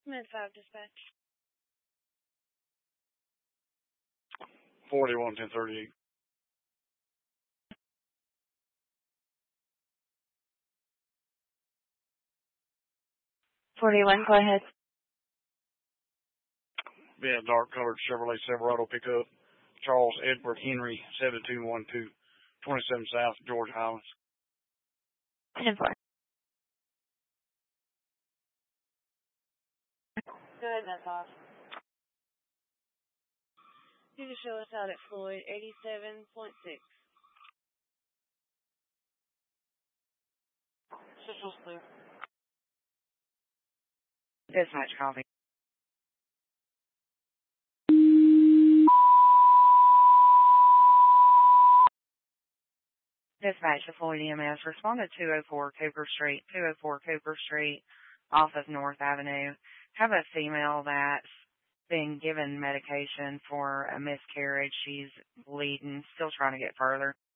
Med 5 dispatch. 41-1038. 41, go ahead. Yeah, dark colored Chevrolet Silverado pickup. Charles Edward Henry, 7212, 27 South, Georgia Highlands. 10-4. Good, that's off. You can show us out at Floyd, 87.6. Official's clear. Dispatch copy. Dispatch to Floyd EMS. Respond to 204 Cooper Street, 204 Cooper Street, off of North Avenue. Have a female that's been given medication for a miscarriage. She's bleeding, still trying to get further.